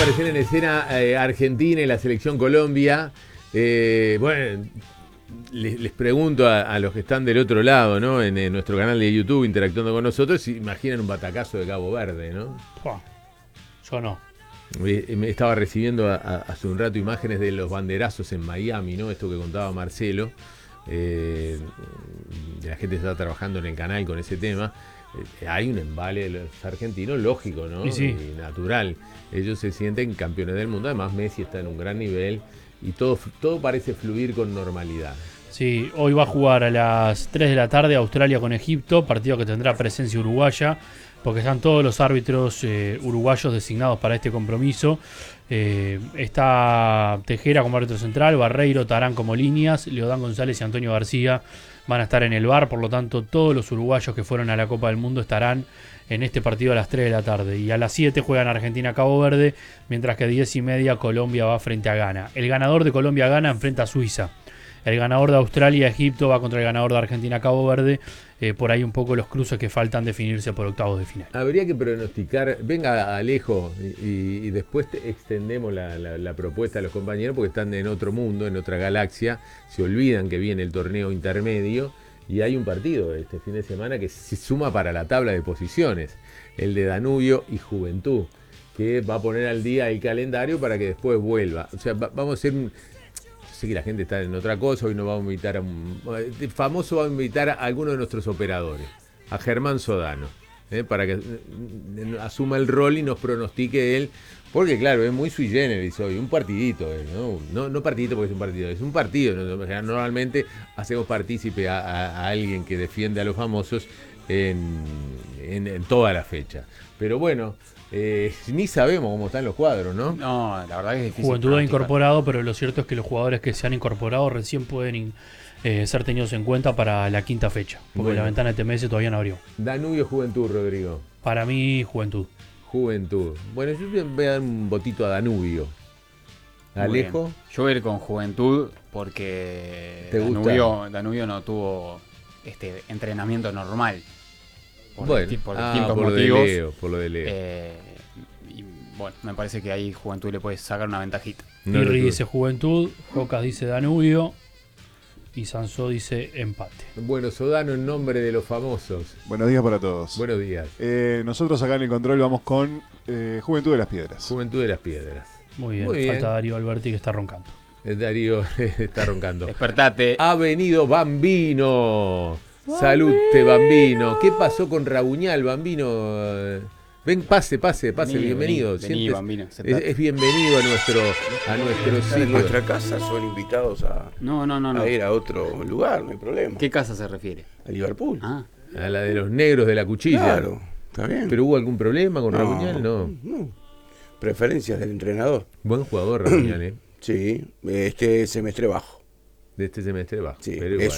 aparecer en escena Argentina y la selección Colombia. Bueno, les pregunto a los que están del otro lado, ¿no? En nuestro canal de YouTube interactuando con nosotros, si imaginan un batacazo de Cabo Verde, ¿no? Yo no. Me estaba recibiendo hace un rato imágenes de los banderazos en Miami, ¿no? Esto que contaba Marcelo. La gente está trabajando en el canal con ese tema. Hay un embale de los argentinos, lógico, ¿no? Sí. Y natural. Ellos se sienten campeones del mundo. Además, Messi está en un gran nivel y todo parece fluir con normalidad. Sí, hoy va a jugar a las 3 de la tarde Australia con Egipto, partido que tendrá presencia uruguaya, porque están todos los árbitros uruguayos designados para este compromiso. Está Tejera como árbitro central, Barreiro, Tarán como líneas, Leodán González y Antonio García van a estar en el VAR, por lo tanto todos los uruguayos que fueron a la Copa del Mundo estarán en este partido a las 3 de la tarde. Y a las 7 juegan Argentina-Cabo Verde, mientras que a 10:30 Colombia va frente a Ghana. El ganador de Colombia-Ghana enfrenta a Suiza. El ganador de Australia-Egipto va contra el ganador de Argentina-Cabo Verde. Por ahí un poco los cruces que faltan definirse por octavos de final. Habría que pronosticar, venga Alejo, y después extendemos la propuesta a los compañeros porque están en otro mundo, en otra galaxia, se olvidan que viene el torneo intermedio y hay un partido este fin de semana que se suma para la tabla de posiciones, el de Danubio y Juventud, que va a poner al día el calendario para que después vuelva. O sea, vamos a hacer sé que la gente está en otra cosa, hoy nos vamos a invitar famoso va a invitar a alguno de nuestros operadores, a Germán Sodano, para que asuma el rol y nos pronostique él, porque claro, es muy sui generis hoy, un partidito, no partidito porque es un partido, es un partido, normalmente hacemos partícipe a alguien que defiende a los famosos en toda la fecha, pero bueno, ni sabemos cómo están los cuadros, ¿no? No, la verdad que es difícil. Juventud ha incorporado, pero lo cierto es que los jugadores que se han incorporado recién pueden ser tenidos en cuenta para la quinta fecha, porque bueno, la ventana de TMS todavía no abrió. Danubio Juventud, Rodrigo. Para mí, Juventud. Juventud. Bueno, yo voy a dar un votito a Danubio. Alejo. Yo voy a ir con Juventud porque Danubio no tuvo entrenamiento normal. Por distintos motivos. Por lo de Leo. Y bueno, me parece que ahí Juventud le puede sacar una ventajita. Pirri dice Juventud, Jocas dice Danubio y Sansó dice empate. Bueno, Sodano en nombre de los famosos. Buenos días para todos. Buenos días. Nosotros acá en el control vamos con Juventud de las Piedras. Juventud de las Piedras. Muy bien. Falta Darío Alberti que está roncando. Darío está roncando. Despertate. Ha venido Bambino. Salute, Bambino. ¿Qué pasó con Rabuñal, Bambino? Ven, pase, bienvenido. Vení, Bambino, es bienvenido a nuestro sitio. En nuestra casa son invitados a ir a otro lugar, no hay problema. ¿Qué casa se refiere? A Liverpool. A la de los negros de la cuchilla. Claro, está bien. ¿Pero hubo algún problema con Rabuñal? No. Preferencias del entrenador. Buen jugador, Rabuñal, ¿eh? Sí, este semestre bajo. De este semestre bajo. Sí, es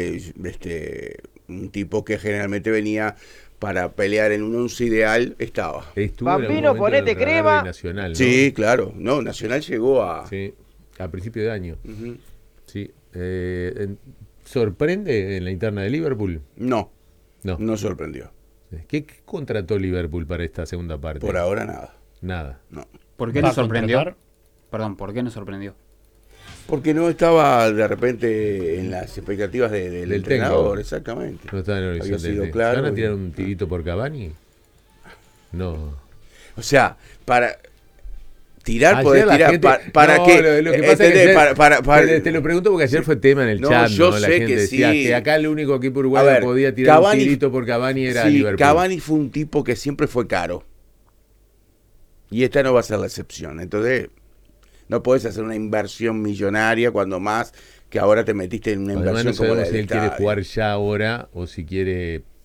un tipo que generalmente venía para pelear en un 11 ideal, estaba. Bambino, ponete crema. Nacional, ¿no? Sí, claro. No, Nacional llegó a... Sí, a principio de año. Sí. ¿Sorprende en la interna de Liverpool? No sorprendió. ¿Qué contrató Liverpool para esta segunda parte? Por ahora nada. No. ¿Por qué no sorprendió? Perdón, ¿por qué no sorprendió? Porque no estaba de repente en las expectativas del entrenador, técnico. Exactamente. No estaba en el horizonte. Había sido claro. ¿Van a tirar un tirito por Cavani? No. O sea, para tirar podés la tirar. Gente, para no, que. Lo que pasa es que ayer, te lo pregunto porque ayer fue tema en el chat. Yo ¿no? La sé gente que decía sí. que acá el único equipo uruguayo que podía tirar un tirito por Cavani era Liverpool. Cavani fue un tipo que siempre fue caro. Y esta no va a ser la excepción. Entonces, no podés hacer una inversión millonaria cuando más que ahora te metiste en una inversión no como la sabemos del si él quiere estadio. jugar ya ahora o si quiere